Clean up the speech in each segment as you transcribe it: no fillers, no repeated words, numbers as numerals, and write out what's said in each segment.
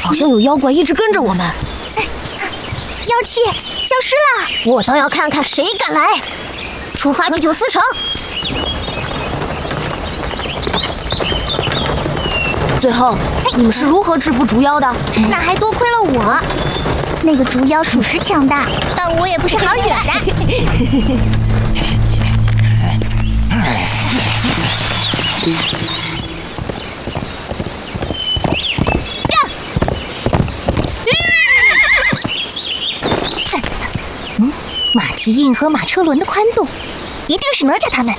好像有妖怪一直跟着我们。 妖气消失了， 我倒要看看谁敢来！出发去九思城。 最后，你们是如何制服竹妖的？ 那还多亏了我。那个竹妖属实强大，但我也不是好惹的。马蹄印和马车轮的宽度，一定是哪吒他们。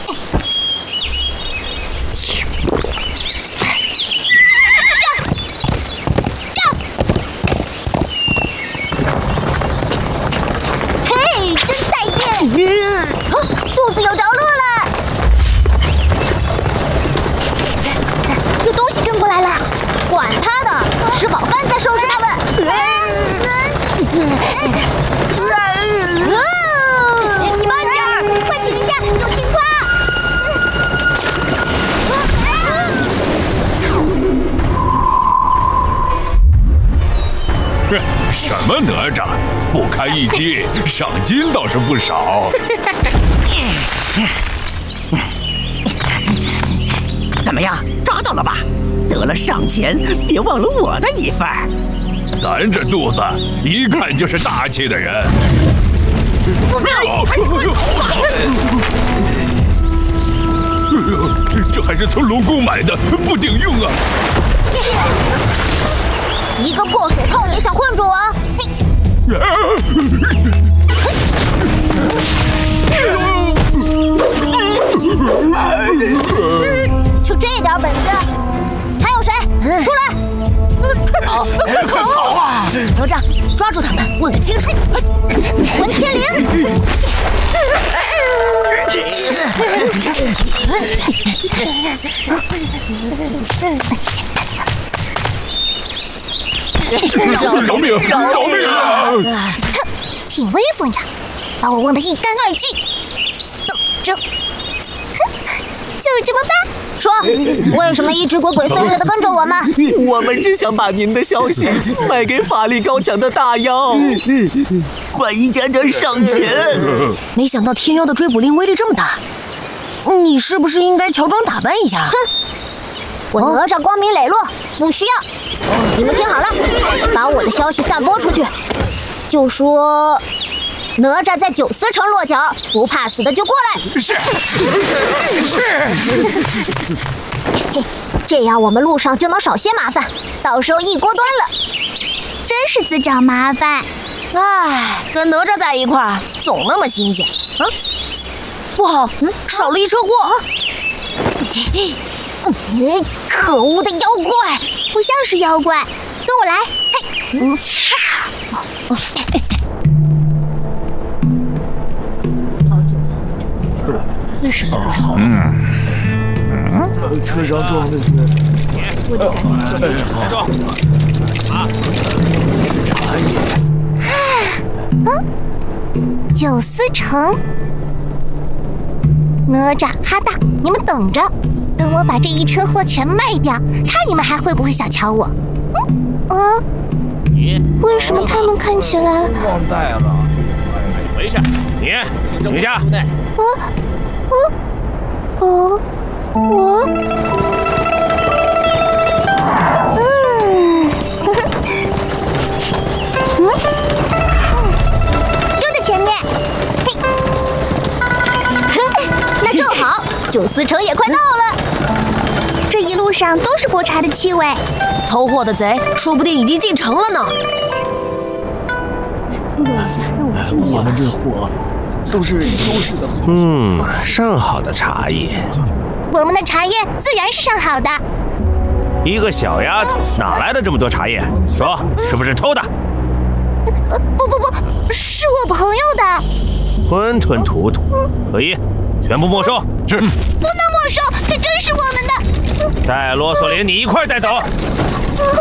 嘿，真带劲！肚子有着落了，有东西跟过来了。 管他的，吃饱饭再收拾他们。 你慢点儿，快停下，有情况！ 什么哪吒？不堪一击，赏金倒是不少。 怎么样，抓到了吧？得了赏钱，别忘了我的一份。 咱这肚子一看就是大气的人。这还是从龙宫买的，不顶用啊！ 一个破水泡也想困住我？就这点本事，还有谁？出来！ 快跑啊！ 哪吒，抓住他们，问个清楚。 文天灵， 饶命！饶命啊！ 哼，挺威风呀，把我忘得一干二净。斗争，哼，就这么办。 说，为什么一直鬼鬼祟祟的跟着我们？ 我们只想把您的消息卖给法力高强的大妖，换一点点赏钱。 没想到天妖的追捕令威力这么大，你是不是应该乔装打扮一下？ 哼，我哪吒光明磊落，不需要。你们听好了，把我的消息散播出去，就说哪吒在九思城落脚，不怕死的就过来。 是。 这样我们路上就能少些麻烦，到时候一锅端了。 真是自找麻烦。 唉，跟哪吒在一块儿总那么新鲜啊！不好，少了一车货。 可恶的妖怪！ 不像是妖怪，跟我来。嘿， 为什么？ 车上装的是。 九思城，哪吒、哈大，你们等着，等我把这一车货全卖掉，看你们还会不会小瞧我。为什么他们看起来…… 忘带了， 回去。你回家。 我，就在前面。 那正好，九思城也快到了。 这一路上都是波茶的气味， 偷货的贼说不定已经进城了呢。通过一下，让我进去。 我们这货都是优质的。 上好的茶叶。 我们的茶叶自然是上好的。 一个小丫头哪来的这么多茶叶？说是不是偷的？ 不，是我朋友的。 吞吞吐吐，可以，全部没收。 是。 不能没收，这真是我们的。 再啰嗦，连你一块带走。